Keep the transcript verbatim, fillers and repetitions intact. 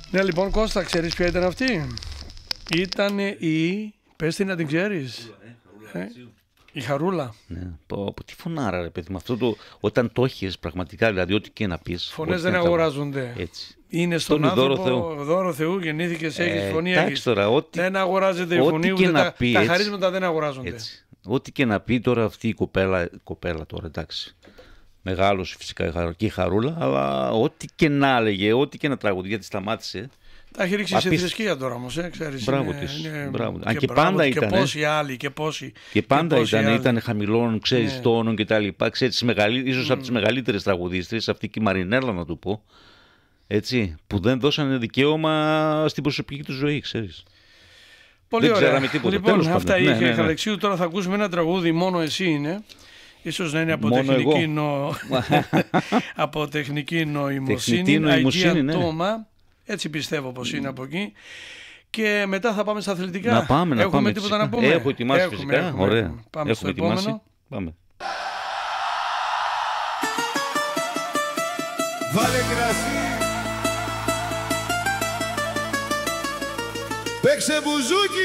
Ναι, λοιπόν, Κώστα, ξέρεις ποια ήταν αυτή? Ήταν η... Πες την να την ξέρεις. Ε, η Χαρούλα. Ναι. Πω, πω, τι φωνάρα, ρε παιδί, με αυτό το, όταν το έχεις πραγματικά, δηλαδή ό,τι και να πεις. Φωνές δεν αγοράζονται. Έτσι. Είναι στον Τον άνθρωπο, δώρο Θεού. δώρο Θεού, γεννήθηκες, έχεις Ε, φωνή, εντάξει έχεις. τώρα, ό,τι, Δεν αγοράζεται η ό,τι φωνή, και ούτε να τα, πει, τα έτσι. χαρίσματα δεν αγοράζονται. Έτσι. Ό,τι και να πει τώρα αυτή η κοπέλα, κοπέλα τώρα, εντάξει. Μεγάλος φυσικά η Χαρ- και η Χαρούλα, αλλά ό,τι και να έλεγε, ό,τι και να τραγουδεί, γιατί σταμάτησε. Τα έχει ρίξει σε Απίστευτο. θρησκεία τώρα όμως, ε, ξέρεις. Μπράβο είναι- της, είναι- μπράβο. Αν Και, και μπράβο πάντα της, ήταν, Και ε. πόσοι άλλοι, και πόσοι. Και πάντα πόσοι ήταν, άλλοι. ήταν χαμηλών, ξέρεις, Ναι. τόνων και τα λοιπά. Ξέρεις, μεγαλύ... ίσως από τις μεγαλύτερες τραγουδίστρες, αυτή και η Μαρινέλα να του πω, έτσι, που δεν δώσανε δικαίωμα στην προσωπική του ζωή, ξέρεις. Πολύ δεν ωραία. ξέραμε τίποτα. Λοιπόν, Τέλος αυτά πάντων. είχε Ναι, ναι, η ναι. Χαλεξίου. Τώρα θα ακούσουμε ένα τραγούδι, μόνο εσύ είναι. Ίσως να είναι από Μόνο τεχνική, εγώ. νο... από τεχνική νοημοσύνη. Τεχνητή νοημοσύνη, Αιγαία ναι. Τόμα. Έτσι πιστεύω πως είναι από εκεί. Και μετά θα πάμε στα αθλητικά. Να πάμε, να Έχουμε πάμε. τίποτα φυσικά. να πούμε? Έχω ετοιμάσει Έχουμε, φυσικά. έχουμε, Ωραία. έχουμε. Πάμε Έχουμε στο επόμενο. ετοιμάσει. Πάμε. Βάλε κρασί. Παίξε μπουζούκι.